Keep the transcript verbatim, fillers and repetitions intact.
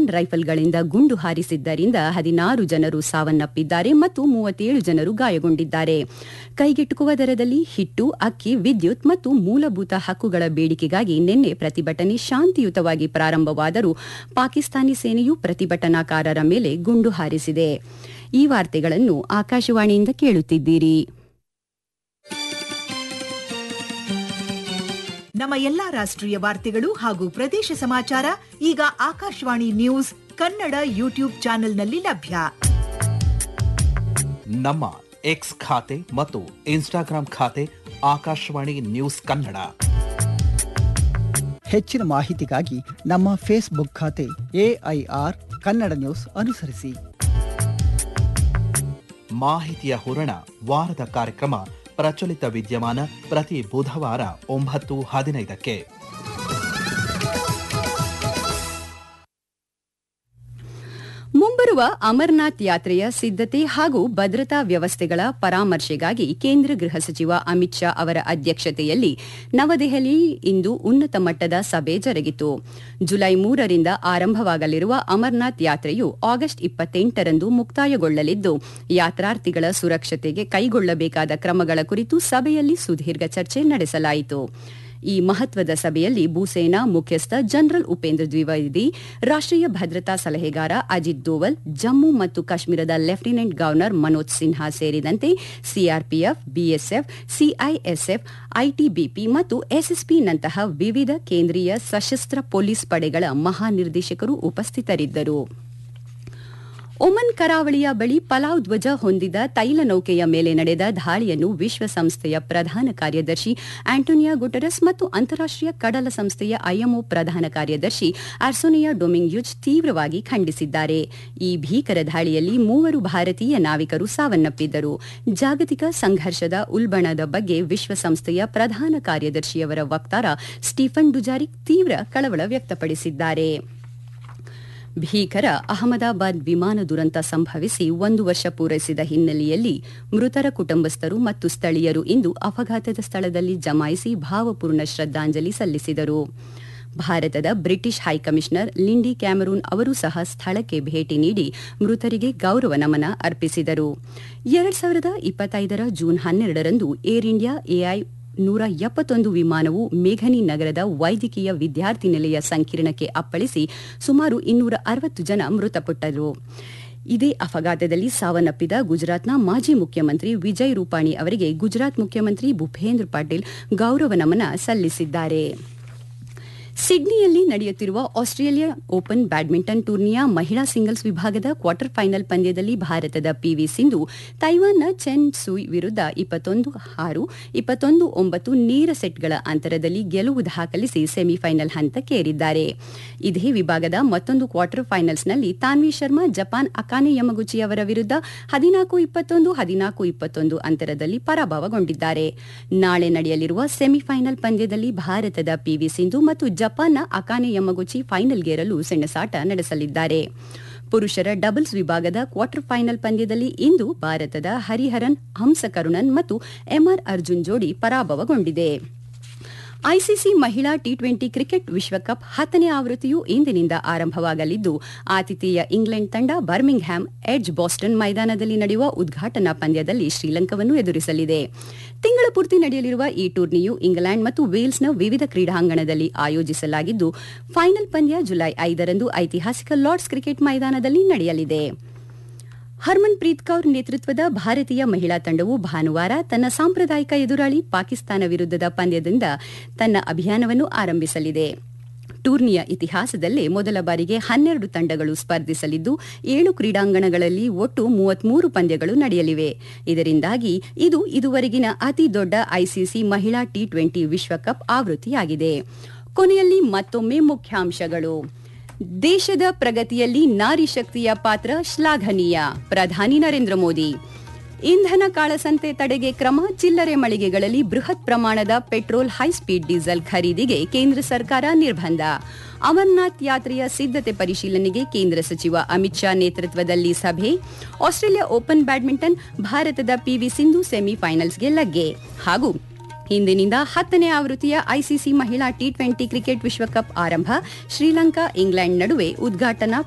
ರೈಫಲ್ಗಳಿಂದ ಗುಂಡು ಹಾರಿಸಿದ್ದರಿಂದ ಹದಿನಾರು ಜನರು ಸಾವನ್ನಪ್ಪಿದ್ದಾರೆ ಮತ್ತು ಮೂವತ್ತೇಳು ಜನರು ಗಾಯಗೊಂಡಿದ್ದಾರೆ. ಕೈಗೆಟುಕುವ ದರದಲ್ಲಿ ಹಿಟ್ಟು, ಅಕ್ಕಿ, ವಿದ್ಯುತ್ ಮತ್ತು ಮೂಲಭೂತ ಹಕ್ಕುಗಳ ಬೇಡಿಕೆಗಾಗಿ ನಿನ್ನೆ ಪ್ರತಿಭಟನೆ ಶಾಂತಿಯುತವಾಗಿ ಪ್ರಾರಂಭವಾದರೂ ಪಾಕಿಸ್ತಾನಿ ಸೇನೆಯು ಪ್ರತಿಭಟನಾಕಾರರ ಮೇಲೆ ಗುಂಡು ಹಾರಿಸಿದೆ. ಈ ವಾರ್ತೆಗಳನ್ನು ಆಕಾಶವಾಣಿಯಿಂದ ಕೇಳುತ್ತಿದ್ದೀರಿ. ನಮ್ಮ ಎಲ್ಲಾ ರಾಷ್ಟ್ರೀಯ ವಾರ್ತೆಗಳು ಹಾಗೂ ಪ್ರದೇಶ ಸಮಾಚಾರ ಈಗ ಆಕಾಶವಾಣಿ ನ್ಯೂಸ್ ಕನ್ನಡ ಯೂಟ್ಯೂಬ್ ಚಾನೆಲ್ನಲ್ಲಿ ಲಭ್ಯ. ನಮ್ಮ ಎಕ್ಸ್ ಖಾತೆ ಮತ್ತು ಇನ್ಸ್ಟಾಗ್ರಾಂ ಖಾತೆ ಆಕಾಶವಾಣಿ ನ್ಯೂಸ್ ಕನ್ನಡ. ಹೆಚ್ಚಿನ ಮಾಹಿತಿಗಾಗಿ ನಮ್ಮ ಫೇಸ್ಬುಕ್ ಖಾತೆ ಎಐಆರ್ ಕನ್ನಡ ನ್ಯೂಸ್ ಅನುಸರಿಸಿ. ಮಾಹಿತಿಯ ಹೂರಣ ವಾರದ ಕಾರ್ಯಕ್ರಮ ಪ್ರಚಲಿತ ವಿದ್ಯಮಾನ ಪ್ರತಿ ಬುಧವಾರ ಒಂಬತ್ತು ಹದಿನೈದಕ್ಕೆ. ಮುಂಬರುವ ಅಮರನಾಥ್ ಯಾತ್ರೆಯ ಸಿದ್ಧತೆ ಹಾಗೂ ಭದ್ರತಾ ವ್ಯವಸ್ಥೆಗಳ ಪರಾಮರ್ಶೆಗಾಗಿ ಕೇಂದ್ರ ಗೃಹ ಸಚಿವ ಅಮಿತ್ ಶಾ ಅವರ ಅಧ್ಯಕ್ಷತೆಯಲ್ಲಿ ನವದೆಹಲಿ ಇಂದು ಉನ್ನತ ಮಟ್ಟದ ಸಭೆ ಜರುಗಿತು. ಜುಲೈ ಮೂರರಿಂದ ಆರಂಭವಾಗಲಿರುವ ಅಮರನಾಥ್ ಯಾತ್ರೆಯು ಆಗಸ್ಟ್ ಇಪ್ಪತ್ತೆಂಟರಂದು ಮುಕ್ತಾಯಗೊಳ್ಳಲಿದ್ದು, ಯಾತ್ರಾರ್ಥಿಗಳ ಸುರಕ್ಷತೆಗೆ ಕೈಗೊಳ್ಳಬೇಕಾದ ಕ್ರಮಗಳ ಕುರಿತು ಸಭೆಯಲ್ಲಿ ಸುದೀರ್ಘ ಚರ್ಚೆ ನಡೆಸಲಾಯಿತು. ಈ ಮಹತ್ವದ ಸಭೆಯಲ್ಲಿ ಭೂಸೇನಾ ಮುಖ್ಯಸ್ಥ ಜನರಲ್ ಉಪೇಂದ್ರ ದ್ವಿವೇದಿ, ರಾಷ್ಟ್ರೀಯ ಭದ್ರತಾ ಸಲಹೆಗಾರ ಅಜಿತ್ ದೋವಲ್, ಜಮ್ಮು ಮತ್ತು ಕಾಶ್ಮೀರದ ಲೆಫ್ಟಿನೆಂಟ್ ಗವರ್ನರ್ ಮನೋಜ್ ಸಿನ್ಹಾ ಸೇರಿದಂತೆ ಸಿಆರ್ಪಿಎಫ್, ಬಿಎಸ್ಎಫ್, ಸಿಐಎಸ್ಎಫ್, ಐಟಿಬಿಪಿ ಮತ್ತು ಎಸ್ಎಸ್ಪಿನಂತಹ ವಿವಿಧ ಕೇಂದ್ರೀಯ ಸಶಸ್ತ್ರ ಪೊಲೀಸ್ ಪಡೆಗಳ ಮಹಾನಿರ್ದೇಶಕರು ಉಪಸ್ಥಿತರಿದ್ದರು. ಒಮನ್ ಕರಾವಳಿಯ ಬಳಿ ಪಲಾವ್ ಧ್ವಜ ಹೊಂದಿದ ತೈಲ ನೌಕೆಯ ಮೇಲೆ ನಡೆದ ದಾಳಿಯನ್ನು ವಿಶ್ವಸಂಸ್ಥೆಯ ಪ್ರಧಾನ ಕಾರ್ಯದರ್ಶಿ ಆಂಟೋನಿಯೋ ಗುಟೆರಸ್ ಮತ್ತು ಅಂತಾರಾಷ್ಟೀಯ ಕಡಲ ಸಂಸ್ಥೆಯ ಐಎಂಒ ಪ್ರಧಾನ ಕಾರ್ಯದರ್ಶಿ ಆರ್ಸೆನಿಯಾ ಡೊಮಿಂಗ್ಯುಜ್ ತೀವ್ರವಾಗಿ ಖಂಡಿಸಿದ್ದಾರೆ. ಈ ಭೀಕರ ದಾಳಿಯಲ್ಲಿ ಮೂವರು ಭಾರತೀಯ ನಾವಿಕರು ಸಾವನ್ನಪ್ಪಿದ್ದರು. ಜಾಗತಿಕ ಸಂಘರ್ಷದ ಉಲ್ಬಣದ ಬಗ್ಗೆ ವಿಶ್ವಸಂಸ್ಥೆಯ ಪ್ರಧಾನ ಕಾರ್ಯದರ್ಶಿಯವರ ವಕ್ತಾರ ಸ್ಟೀಫನ್ ಡುಜಾರಿಕ್ ತೀವ್ರ ಕಳವಳ ವ್ಯಕ್ತಪಡಿಸಿದ್ದಾರೆ. ಭೀಕರ ಅಹಮದಾಬಾದ್ ವಿಮಾನ ದುರಂತ ಸಂಭವಿಸಿ ಒಂದು ವರ್ಷ ಪೂರೈಸಿದ ಹಿನ್ನೆಲೆಯಲ್ಲಿ ಮೃತರ ಕುಟುಂಬಸ್ಥರು ಮತ್ತು ಸ್ಥಳೀಯರು ಇಂದು ಅಪಘಾತದ ಸ್ಥಳದಲ್ಲಿ ಜಮಾಯಿಸಿ ಭಾವಪೂರ್ಣ ಶ್ರದ್ಧಾಂಜಲಿ ಸಲ್ಲಿಸಿದರು. ಭಾರತದ ಬ್ರಿಟಿಷ್ ಹೈಕಮಿಷನರ್ ಲಿಂಡಿ ಕ್ಯಾಮರೂನ್ ಅವರು ಸಹ ಸ್ಥಳಕ್ಕೆ ಭೇಟಿ ನೀಡಿ ಮೃತರಿಗೆ ಗೌರವ ನಮನ ಅರ್ಪಿಸಿದರು. ಎರಡ್ ಸಾವಿರದ ಇಪ್ಪತ್ತೈದರ ಜೂನ್ ಹನ್ನೆರಡರಂದು ಏರ್ ಇಂಡಿಯಾ ಎಐ ನೂರ ಎಪ್ಪತ್ತೊಂದು ವಿಮಾನವು ಮೇಘನಿ ನಗರದ ವೈದ್ಯಕೀಯ ವಿದ್ಯಾರ್ಥಿ ನಿಲಯ ಸಂಕೀರ್ಣಕ್ಕೆ ಅಪ್ಪಳಿಸಿ ಸುಮಾರು ಇನ್ನೂರ ಅರವತ್ತು ಜನ ಮೃತಪಟ್ಟರು. ಇದೇ ಅಪಘಾತದಲ್ಲಿ ಸಾವನ್ನಪ್ಪಿದ ಗುಜರಾತ್ನ ಮಾಜಿ ಮುಖ್ಯಮಂತ್ರಿ ವಿಜಯ್ ರೂಪಾಣಿ ಅವರಿಗೆ ಗುಜರಾತ್ ಮುಖ್ಯಮಂತ್ರಿ ಭೂಪೇಂದ್ರ ಪಟೇಲ್ ಗೌರವ ನಮನ ಸಲ್ಲಿಸಿದ್ದಾರೆ. ಸಿಡ್ನಿಯಲ್ಲಿ ನಡೆಯುತ್ತಿರುವ ಆಸ್ಟ್ರೇಲಿಯಾ ಓಪನ್ ಬ್ಯಾಡ್ಮಿಂಟನ್ ಟೂರ್ನಿಯ ಮಹಿಳಾ ಸಿಂಗಲ್ಸ್ ವಿಭಾಗದ ಕ್ವಾರ್ಟರ್ ಫೈನಲ್ ಪಂದ್ಯದಲ್ಲಿ ಭಾರತದ ಪಿವಿ ಸಿಂಧು ತೈವಾನ್ನ ಚೆನ್ ಸುಯ್ ವಿರುದ್ಧ ಇಪ್ಪತ್ತೊಂದು ಆರು, ಇಪ್ಪತ್ತೊಂದು ಒಂಬತ್ತು ನೇರ ಸೆಟ್ಗಳ ಅಂತರದಲ್ಲಿ ಗೆಲುವು ದಾಖಲಿಸಿ ಸೆಮಿಫೈನಲ್ ಹಂತಕ್ಕೇರಿದ್ದಾರೆ. ಇದೇ ವಿಭಾಗದ ಮತ್ತೊಂದು quarter ಫೈನಲ್ಸ್ನಲ್ಲಿ Tanvi Sharma Japan Akane Yamaguchi ಅವರ ವಿರುದ್ಧ ಹದಿನಾಲ್ಕು ಇಪ್ಪತ್ತೊಂದು, ಹದಿನಾಲ್ಕು ಇಪ್ಪತ್ತೊಂದು ಅಂತರದಲ್ಲಿ ಪರಾಭವಗೊಂಡಿದ್ದಾರೆ. ನಾಳೆ ನಡೆಯಲಿರುವ ಸೆಮಿಫೈನಲ್ ಪಂದ್ಯದಲ್ಲಿ ಭಾರತದ ಪಿವಿ ಸಿಂಧು ಮತ್ತು ಜಪಾನ್ನ ಅಕಾನೆ ಯಮಗುಚಿ ಫೈನಲ್ಗೇರಲು ಸೆಣಸಾಟ ನಡೆಸಲಿದ್ದಾರೆ. ಪುರುಷರ ಡಬಲ್ಸ್ ವಿಭಾಗದ ಕ್ವಾರ್ಟರ್ ಫೈನಲ್ ಪಂದ್ಯದಲ್ಲಿ ಇಂದು ಭಾರತದ ಹರಿಹರನ್ ಹಂಸಕರುಣನ್ ಮತ್ತು ಎಂಆರ್ ಅರ್ಜುನ್ ಜೋಡಿ ಪರಾಭವಗೊಂಡಿದೆ. ಐಸಿಸಿ ಮಹಿಳಾ ಟಿ ಟ್ವೆಂಟಿ ಕ್ರಿಕೆಟ್ ವಿಶ್ವಕಪ್ ಹತ್ತನೇ ಆವೃತ್ತಿಯು ಇಂದಿನಿಂದ ಆರಂಭವಾಗಲಿದ್ದು, ಆತಿಥೇಯ ಇಂಗ್ಲೆಂಡ್ ತಂಡ ಬರ್ಮಿಂಗ್ಹ್ಯಾಮ್ ಎಡ್ಜ್ ಬಾಸ್ಟನ್ ಮೈದಾನದಲ್ಲಿ ನಡೆಯುವ ಉದ್ಘಾಟನಾ ಪಂದ್ಯದಲ್ಲಿ ಶ್ರೀಲಂಕಾವನ್ನು ಎದುರಿಸಲಿದೆ. ತಿಂಗಳ ಪೂರ್ತಿ ನಡೆಯಲಿರುವ ಈ ಟೂರ್ನಿಯು ಇಂಗ್ಲೆಂಡ್ ಮತ್ತು ವೇಲ್ಸ್ನ ವಿವಿಧ ಕ್ರೀಡಾಂಗಣದಲ್ಲಿ ಆಯೋಜಿಸಲಾಗಿದ್ದು, ಫೈನಲ್ ಪಂದ್ಯ ಜುಲೈ ಐದರಂದು ಐತಿಹಾಸಿಕ ಲಾರ್ಡ್ಸ್ ಕ್ರಿಕೆಟ್ ಮೈದಾನದಲ್ಲಿ ನಡೆಯಲಿದೆ. ಹರ್ಮನ್ ಪ್ರೀತ್ ಕೌರ್ ನೇತೃತ್ವದ ಭಾರತೀಯ ಮಹಿಳಾ ತಂಡವು ಭಾನುವಾರ ತನ್ನ ಸಾಂಪ್ರದಾಯಿಕ ಎದುರಾಳಿ ಪಾಕಿಸ್ತಾನ ವಿರುದ್ಧದ ಪಂದ್ಯದಿಂದ ತನ್ನ ಅಭಿಯಾನವನ್ನು ಆರಂಭಿಸಲಿದೆ. ಟೂರ್ನಿಯ ಇತಿಹಾಸದಲ್ಲೇ ಮೊದಲ ಬಾರಿಗೆ ಹನ್ನೆರಡು ತಂಡಗಳು ಸ್ಪರ್ಧಿಸಲಿದ್ದು, ಏಳು ಕ್ರೀಡಾಂಗಣಗಳಲ್ಲಿ ಒಟ್ಟು ಮೂವತ್ಮೂರು ಪಂದ್ಯಗಳು ನಡೆಯಲಿವೆ. ಇದರಿಂದಾಗಿ ಇದು ಇದುವರೆಗಿನ ಅತಿ ದೊಡ್ಡ ಐಸಿಸಿ ಮಹಿಳಾ ಟಿ ಟ್ವೆಂಟಿ ವಿಶ್ವಕಪ್ ಆವೃತ್ತಿಯಾಗಿದೆ. ಕೊನೆಯಲ್ಲಿ ಮತ್ತೊಮ್ಮೆ ಮುಖ್ಯಾಂಶಗಳು. ದೇಶದ ಪ್ರಗತಿಯಲ್ಲಿ ನಾರಿ ಶಕ್ತಿಯ ಪಾತ್ರ ಶ್ಲಾಘನೀಯ, ಪ್ರಧಾನಿ ನರೇಂದ್ರ ಮೋದಿ. ಇಂಧನ ಕಾಳಸಂತೆ ತಡೆಗೆ ಕ್ರಮ, ಚಿಲ್ಲರೆ ಮಳಿಗೆಗಳಲ್ಲಿ ಬೃಹತ್ ಪ್ರಮಾಣದ ಪೆಟ್ರೋಲ್, ಹೈಸ್ಪೀಡ್ ಡೀಸೆಲ್ ಖರೀದಿಗೆ ಕೇಂದ್ರ ಸರ್ಕಾರ ನಿರ್ಬಂಧ. ಅಮರನಾಥ್ ಯಾತ್ರೆಯ ಸಿದ್ಧತೆ ಪರಿಶೀಲನೆಗೆ ಕೇಂದ್ರ ಸಚಿವ ಅಮಿತ್ ಶಾ ನೇತೃತ್ವದಲ್ಲಿ ಸಭೆ. ಆಸ್ಟ್ರೇಲಿಯಾ ಓಪನ್ ಬ್ಯಾಡ್ಮಿಂಟನ್, ಭಾರತದ ಪಿವಿ ಸಿಂಧು ಸೆಮಿಫೈನಲ್ಸ್ಗೆ ಲಗ್ಗೆ. ಹಾಗೂ ಇಂದಿನಿಂದ ಹತ್ತನೇ ಆವೃತ್ತಿಯ ಐಸಿಸಿ ಮಹಿಳಾ ಟಿ ಟ್ವೆಂಟಿ ಕ್ರಿಕೆಟ್ ವಿಶ್ವಕಪ್ ಆರಂಭ, ಶ್ರೀಲಂಕಾ ಇಂಗ್ಲೆಂಡ್ ನಡುವೆ ಉದ್ಘಾಟನಾ